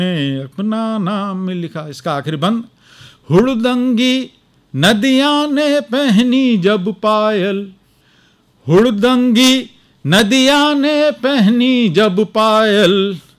अपना नाम लिखा। इसका आखिरी बंद। हुड़दंगी नदियां ने पहनी जब पायल, हुड़दंगी नदियां ने पहनी जब पायल,